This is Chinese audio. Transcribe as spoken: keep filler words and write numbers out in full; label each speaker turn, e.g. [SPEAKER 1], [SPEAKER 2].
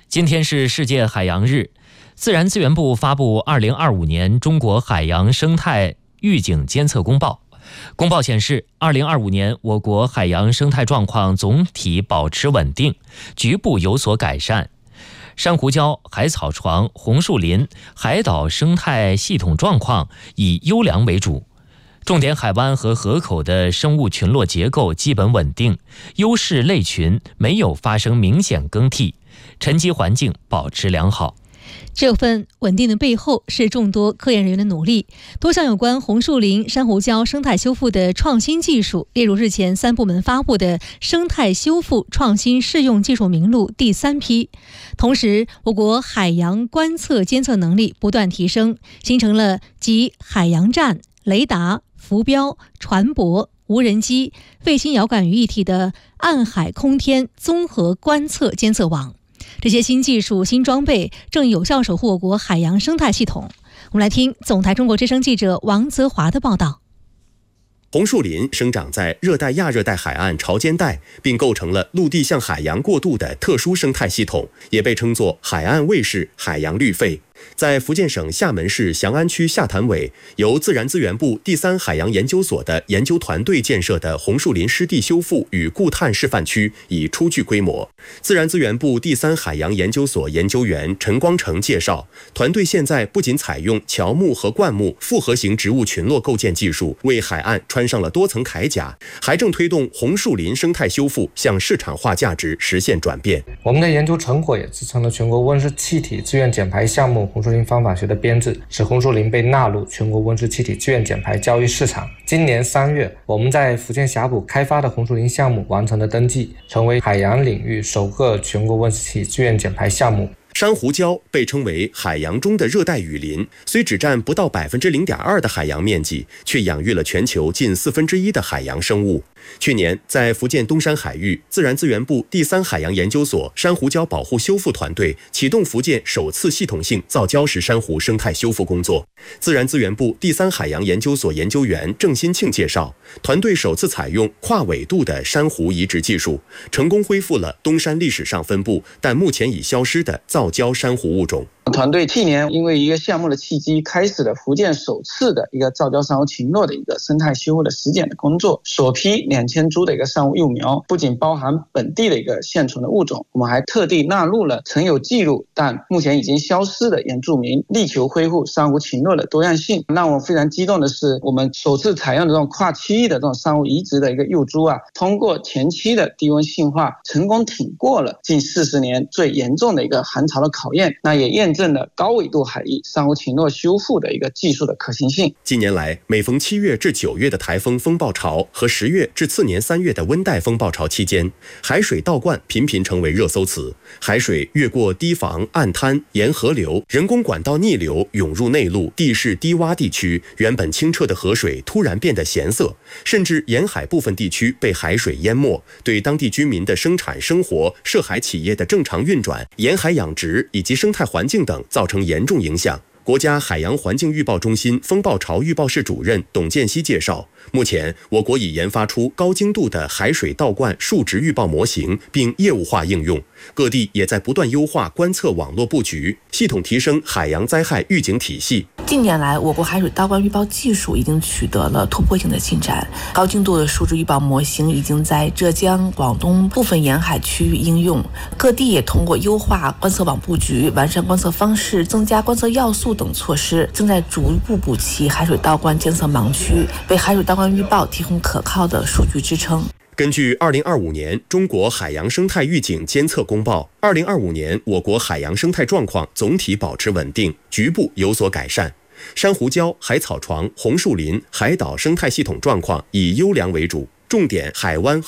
[SPEAKER 1] 今天是世界海洋日，自然资源部发布二零二五年中国海洋生态预警监测公报。公报显示，二零二五年我国海洋生态状况总体保持稳定，局部有所改善。珊瑚礁、海草床、红树林、海岛生态系统状况以优良为主，重点海湾和河口的生物群落结构基本稳定，优势类群没有发生明显更替，沉积环境保持良好。
[SPEAKER 2] 这份稳定的背后是众多科研人员的努力。多项有关红树林、珊瑚礁生态修复的创新技术列入日前三部门发布的生态修复创新适用技术名录第三批。同时，我国海洋观测监测能力不断提升，形成了集海洋站、雷达、浮标、船舶、无人机、卫星遥感于一体的暗海空天综合观测监测网。这些新技术、新装备正有效守护我国海洋生态系统。我们来听总台中国之声记者王泽华的报道。
[SPEAKER 3] 红树林生长在热带亚热带海岸潮间带，并构成了陆地向海洋过渡的特殊生态系统，也被称作海岸卫士、海洋绿肺。在福建省厦门市翔安区下潭尾，由自然资源部第三海洋研究所的研究团队建设的红树林湿地修复与固碳示范区已初具规模。自然资源部第三海洋研究所研究员陈光成介绍，团队现在不仅采用乔木和灌木复合型植物群落构建技术，为海岸穿上了多层铠甲，还正推动红树林生态修复向市场化价值实现转变。
[SPEAKER 4] 我们的研究成果也支撑了全国温室气体自愿减排项目红树林方法学的编制，使红树林被纳入全国温室气体自愿减排交易市场。今年三月，我们在福建霞浦开发的红树林项目完成了登记，成为海洋领域首个全国温室气体自愿减排项目。
[SPEAKER 3] 珊瑚礁被称为海洋中的热带雨林，虽只占不到百分之零点二的海洋面积，却养育了全球近四分之一的海洋生物。去年，在福建东山海域，自然资源部第三海洋研究所珊瑚礁保护修复团队启动福建首次系统性造礁石珊瑚生态修复工作。自然资源部第三海洋研究所研究员郑新庆介绍，团队首次采用跨纬度的珊瑚移植技术，成功恢复了东山历史上分布但目前已消失的造礁珊瑚物种。
[SPEAKER 5] 团队去年因为一个项目的契机，开始了福建首次的一个造礁珊瑚群落的一个生态修复的实践的工作。首批两千株的一个珊瑚幼苗，不仅包含本地的一个现存的物种，我们还特地纳入了曾有记录但目前已经消失的原住民，力求恢复珊瑚群落的多样性。让我非常激动的是，我们首次采用的这种跨区域的这种珊瑚移植的一个幼株啊，通过前期的低温性化，成功挺过了近四十年最严重的一个寒潮的考验，那也验证证了高纬度海域珊瑚群落修复的一个技术的可行性。
[SPEAKER 3] 近年来，每逢七月至九月的台风风暴潮和十月至次年三月的温带风暴潮期间，海水倒灌频频成为热搜词。海水越过堤防、岸滩、沿河流、人工管道逆流涌入内陆、地势低洼地区，原本清澈的河水突然变得咸涩，甚至沿海部分地区被海水淹没，对当地居民的生产生活、涉海企业的正常运转、沿海养殖以及生态环境等造成严重影响。国家海洋环境预报中心风暴潮预报室主任董建熙介绍，目前我国已研发出高精度的海水倒灌数值预报模型，并业务化应用。各地也在不断优化观测网络布局，系统提升海洋灾害预警体系。
[SPEAKER 6] 近年来，我国海水倒灌预报技术已经取得了突破性的进展，高精度的数值预报模型已经在浙江、广东部分沿海区域应用。各地也通过优化观测网布局、完善观测方式、增加观测要素等措施，正在逐步补齐海水倒灌监测盲区，为海水倒灌预报提供可靠的数据支撑。
[SPEAKER 3] 根据二零二五年中国海洋生态预警监测公报，二零二五年我国海洋生态状况总体保持稳定，局部有所改善。珊瑚礁、海草床、红树林、海岛生态系统状况以优良为主，重点海湾